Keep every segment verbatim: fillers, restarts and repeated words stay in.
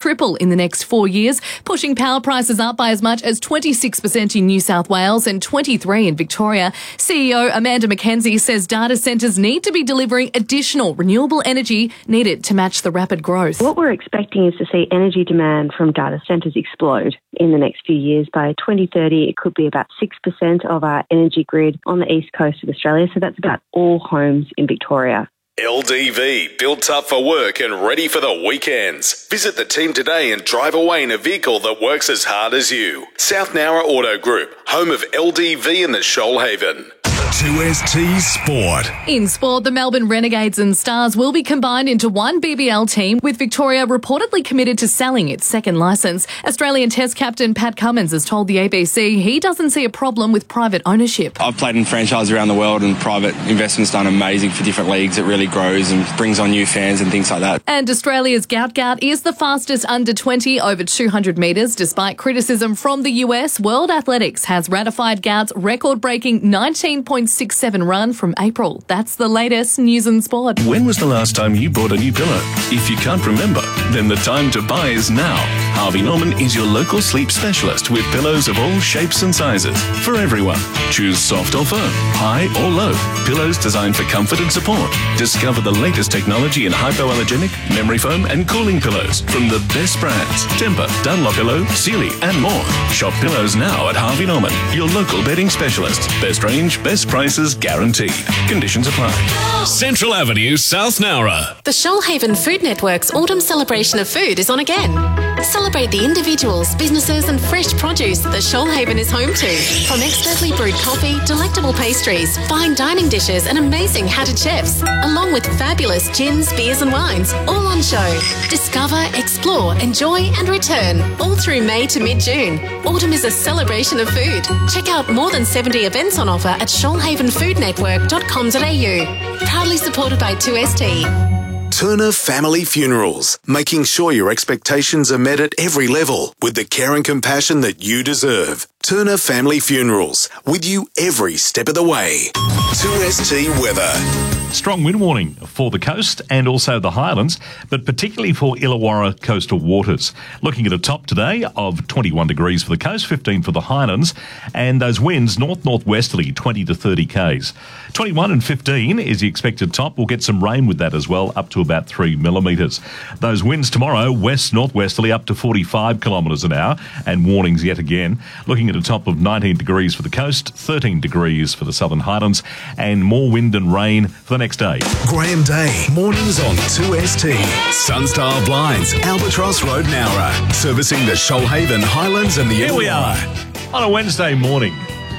triple in the next four years, pushing power prices up by as much as twenty-six percent in New South Wales and twenty-three percent in Victoria. C E O Amanda McKenzie says data centres need to be delivering additional renewable energy needed to match the rapid growth. What we're expecting is to see energy demand from data centres explode in the next few years. By twenty thirty, it could be about six percent of our energy grid on the east coast of Australia, so that's about all homes in Victoria. L D V, built up for work and ready for the weekends. Visit the team today and drive away in a vehicle that works as hard as you. South Nowra Auto Group, home of L D V in the Shoalhaven. two S T Sport. In sport, the Melbourne Renegades and Stars will be combined into one B B L team, with Victoria reportedly committed to selling its second licence. Australian Test captain Pat Cummins has told the A B C he doesn't see a problem with private ownership. I've played in franchises around the world, and private investment's done amazing for different leagues. It really grows and brings on new fans and things like that. And Australia's Gout Gout is the fastest under twenty over two hundred metres. Despite criticism from the U S, World Athletics has ratified Gout's record-breaking nineteen point six seven run from April. That's the latest news and sport. When was the last time you bought a new pillow? If you can't remember, then the time to buy is now. Harvey Norman is your local sleep specialist with pillows of all shapes and sizes for everyone. Choose soft or firm, high or low. Pillows designed for comfort and support. Discover the latest technology in hypoallergenic, memory foam and cooling pillows from the best brands. Tempur, Dunlopillow, Sealy and more. Shop pillows now at Harvey Norman, your local bedding specialist. Best range, best prices guaranteed. Conditions apply. Central Avenue, South Nowra. The Shoalhaven Food Network's Autumn Celebration of Food is on again. Celebrate the individuals, businesses and fresh produce that Shoalhaven is home to. From expertly brewed coffee, delectable pastries, fine dining dishes and amazing hatted chefs, along with fabulous gins, beers and wines, all on show. Discover, explore, enjoy and return, all through May to mid-June. Autumn is a celebration of food. Check out more than seventy events on offer at shoalhaven food network dot com dot a u. Proudly supported by two S T. Turner Family Funerals, making sure your expectations are met at every level with the care and compassion that you deserve. Turner Family Funerals, with you every step of the way. two S T weather. Strong wind warning for the coast and also the Highlands, but particularly for Illawarra coastal waters. Looking at a top today of twenty-one degrees for the coast, fifteen for the Highlands, and those winds north-northwesterly, twenty to thirty k's. twenty-one and fifteen is the expected top. We'll get some rain with that as well, up to about three millimetres. Those winds tomorrow, west-northwesterly, up to forty-five kilometres an hour, and warnings yet again. Looking at a top of nineteen degrees for the coast, thirteen degrees for the Southern Highlands, and more wind and rain for the next day. Graham Day, mornings on two S T. Sunstar Blinds, Albatross Road, Nowra. Servicing the Shoalhaven, Highlands and the Here we are on a Wednesday morning.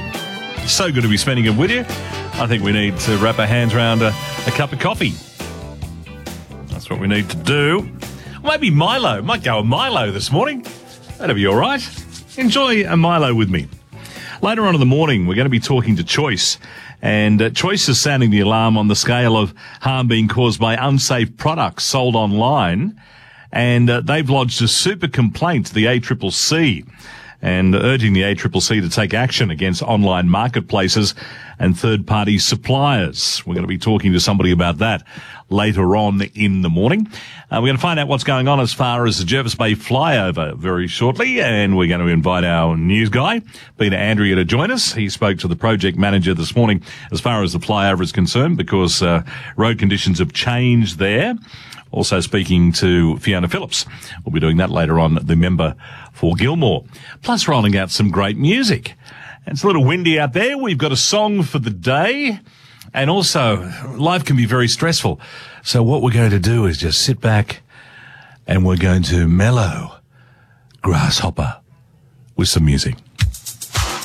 So good to be spending it with you. I think we need to wrap our hands around a, a cup of coffee. That's what we need to do. Maybe Milo. Might go a Milo this morning. That'll be all right. Enjoy a Milo with me. Later on in the morning, we're going to be talking to Choice. And uh, Choice is sounding the alarm on the scale of harm being caused by unsafe products sold online. And uh, they've lodged a super complaint to the A C C C and urging the A C C C to take action against online marketplaces and third-party suppliers. We're going to be talking to somebody about that later on in the morning. Uh, we're going to find out what's going on as far as the Jervis Bay flyover very shortly, and we're going to invite our news guy, Peter Andrea, to join us. He spoke to the project manager this morning as far as the flyover is concerned, because uh, road conditions have changed there. Also speaking to Fiona Phillips. We'll be doing that later on, the member for Gilmore. Plus rolling out some great music. It's a little windy out there. We've got a song for the day. And also, life can be very stressful. So what we're going to do is just sit back and we're going to mellow Grasshopper with some music.